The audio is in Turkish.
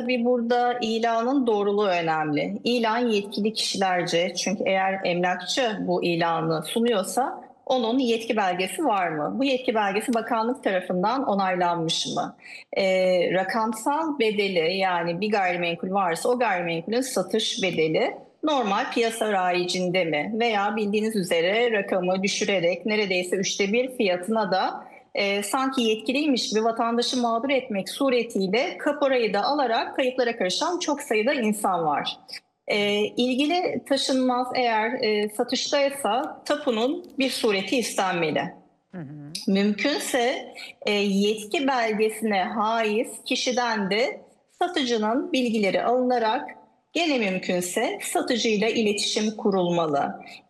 tabii burada ilanın doğruluğu önemli. İlan yetkili kişilerce, çünkü eğer emlakçı bu ilanı sunuyorsa onun yetki belgesi var mı? Bu yetki belgesi bakanlık tarafından onaylanmış mı? Rakamsal bedeli, yani bir gayrimenkul varsa o gayrimenkulün satış bedeli normal piyasa rayicinde mi? Veya bildiğiniz üzere rakamı düşürerek neredeyse 1/3 fiyatına da sanki yetkiliymiş gibi vatandaşı mağdur etmek suretiyle kaporayı da alarak kayıplara karışan çok sayıda insan var. İlgili taşınmaz eğer satıştaysa tapunun bir sureti istenmeli. Hı hı. Mümkünse yetki belgesine haiz kişiden de satıcının bilgileri alınarak gene mümkünse satıcıyla iletişim kurulmalı.